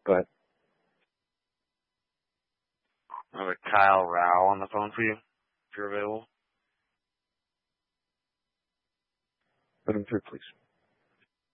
But I have a Kyle Rao on the phone for you, if you're available. put him through, please.